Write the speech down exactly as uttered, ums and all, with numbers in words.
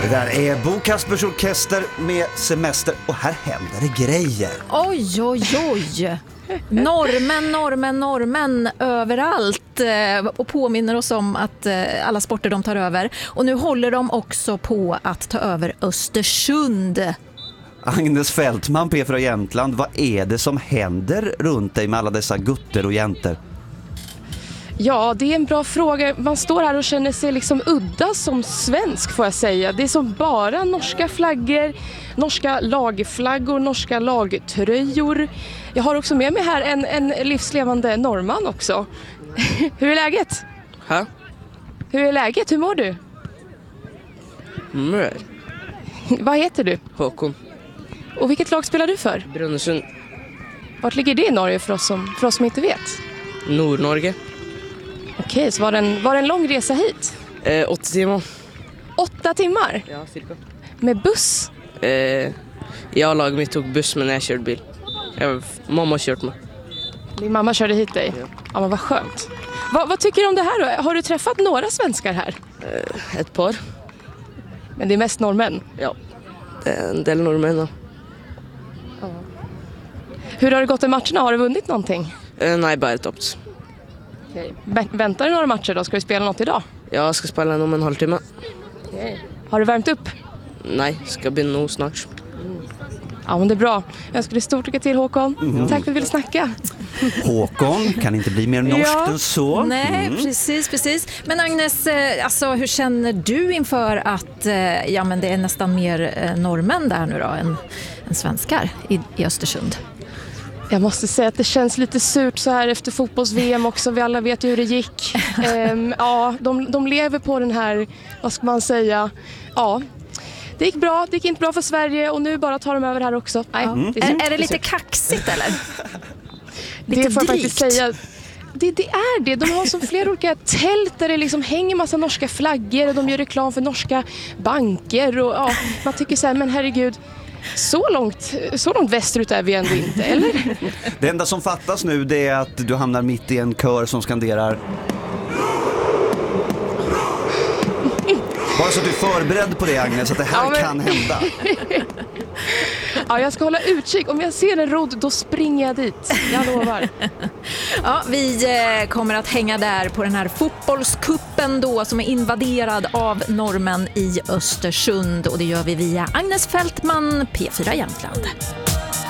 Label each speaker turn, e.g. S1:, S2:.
S1: Det där är Bo Kaspers Orkester med Semester och här händer det grejer.
S2: Oj, oj, oj. Normen, normen, normen överallt och påminner oss om att alla sporter de tar över. Och nu håller de också på att ta över Östersund.
S1: Agnes Fältman, P fyra Jämtland, vad är det som händer runt dig med alla dessa gutter och jäntor?
S3: Ja, det är en bra fråga. Man står här och känner sig liksom udda som svensk, får jag säga. Det är som bara norska flaggor, norska lagflaggor, norska lagtröjor. Jag har också med mig här en, en livslevande norrman också. Hur är läget?
S4: Ha?
S3: Hur är läget? Hur mår du?
S4: Mm.
S3: Vad heter du?
S4: Håkon.
S3: Och vilket lag spelar du för?
S4: Brunnesund.
S3: Vart ligger det i Norge för oss som, för oss som inte vet?
S4: Nordnorge.
S3: Okej, så var det en, var det en lång resa hit?
S4: Eh, åtta timmar.
S3: Åtta timmar?
S4: Ja, cirka.
S3: Med buss?
S4: Eh, jag och laget mitt tog buss, men jag körde bil. Jag, mamma har kört mig.
S3: Din mamma körde hit dig?
S4: Ja.
S3: Ja, men vad skönt. Va, vad tycker du om det här då? Har du träffat några svenskar här?
S4: Eh, ett par.
S3: Men det är mest norrmän.
S4: Ja, det är en del norrmän. Ja.
S3: Hur har det gått i matcherna? Har du vunnit någonting?
S4: Eh, nej, bara ett tops.
S3: Okay. Vä- väntar du några matcher då? Ska du spela något idag?
S4: Jag ska spela om en halvtimme.
S3: Okay. Har du värmt upp?
S4: Nej, ska bli nog snart.
S3: Ja, men det är bra. Jag önskar dig stort lycka till, Håkon. Mm. Tack för att du ville snacka.
S1: Håkon kan inte bli mer norskt
S3: Ja.
S1: än så.
S2: Nej, mm. precis, precis. Men Agnes, alltså, hur känner du inför att ja, men det är nästan mer norrmän där nu då än, än svenskar i, i Östersund?
S3: Jag måste säga att det känns lite surt så här efter fotbolls-V M också. Vi alla vet ju hur det gick. ehm, ja, de, de lever på den här, vad ska man säga, ja. Det gick bra, det gick inte bra för Sverige och nu bara tar de över här också. Nej,
S2: mm.
S3: det är,
S2: är, är det lite kaxigt eller?
S3: Det får jag faktiskt säga. Det, det är det. De har som flera olika tält där det liksom hänger massa norska flaggor och de gör reklam för norska banker. Och, ja, man tycker så här, men herregud, så långt, så långt västerut är vi ändå inte, eller?
S1: Det enda som fattas nu det är att du hamnar mitt i en kör som skanderar. Bara så att du är förberedd på det, Agnes, att det här ja, men... kan hända.
S3: Ja, jag ska hålla utkik. Om jag ser en rodd, då springer jag dit. Jag lovar.
S2: Ja, vi kommer att hänga där på den här fotbollskuppen då som är invaderad av norrmän i Östersund. Och det gör vi via Agnes Fältman, P fyra Jämtland.